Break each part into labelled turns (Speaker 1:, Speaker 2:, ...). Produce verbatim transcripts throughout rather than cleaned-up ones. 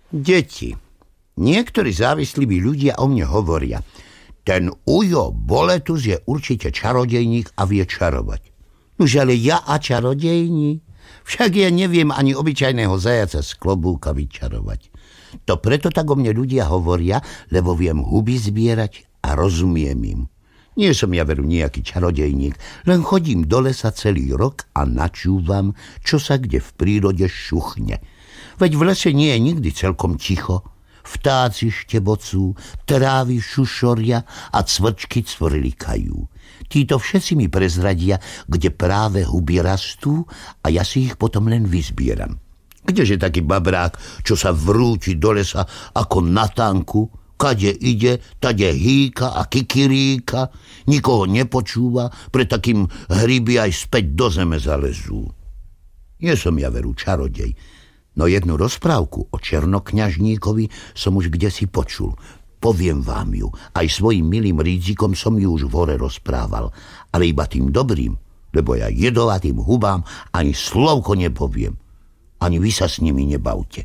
Speaker 1: Deti, niektorí závislí ľudia o mne hovoria: ten Ujo Boletus je určite čarodejník a vie čarovať. Už ale ja a čarodejník? Však ja neviem ani obyčajného zajaca z klobúka vyčarovať. To preto tak o mne ľudia hovoria, lebo viem huby zbierať a rozumiem im. Nie som ja veru nejaký čarodejník, len chodím do lesa celý rok a načúvam, čo sa kde v prírode šuchne. Veď v lese nie je nikdy celkom ticho. Vtáci štebocú, trávy šušoria a cvrčky cvrlikajú. Títo všetci mi prezradia, kde práve huby rastú a ja si ich potom len vyzbieram. Kdeže taký babrák, čo sa vrúti do lesa ako na tanku, kade ide, tade hýka a kikiríka, nikoho nepočúva, pre takým hryby aj späť do zeme zalezú. Nie som ja veru čarodej, no jednu rozprávku o černokňažníkovi som už kdesi počul. Poviem vám ju, aj svojim milým rídzikom som ju už v hore rozprával, ale iba tým dobrým, lebo ja jedovatým hubám ani slovko nepoviem. Ani vy sa s nimi nebavte.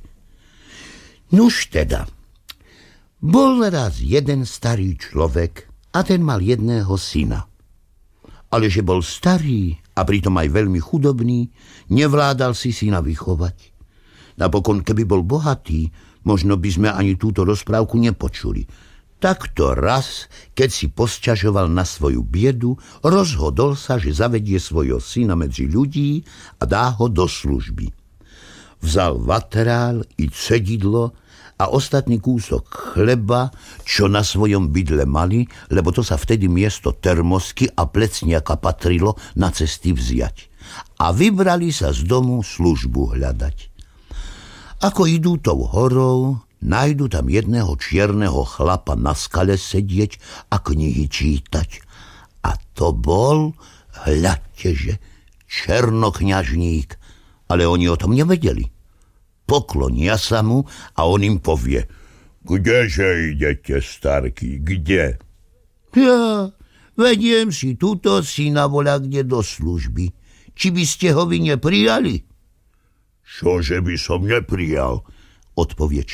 Speaker 1: Nuž teda, bol raz jeden starý človek a ten mal jedného syna. Ale že bol starý a pritom aj veľmi chudobný, nevládal si syna vychovať. Napokon, keby bol bohatý, možno by sme ani túto rozprávku nepočuli. Takto raz, keď si posťažoval na svoju biedu, rozhodol sa, že zavedie svojho syna medzi ľudí a dá ho do služby. Vzal vaterál i cedidlo a ostatný kúsok chleba, čo na svojom bydle mali, lebo to sa vtedy miesto termosky a plecniaka patrilo na cesty vziať. A vybrali sa z domu službu hľadať. Ako idú tou horou, nájdu tam jedného čierneho chlapa na skale sedieť a knihy čítať. A to bol, hľadteže, černokňažník, ale oni o tom nevedeli. Poklonia sa mu a on im povie: Kdeže idete, starky, kde? Ja, vediem si túto syna voľa kde do služby. Či by ste ho vy neprijali? Čože by som neprijal, odpovie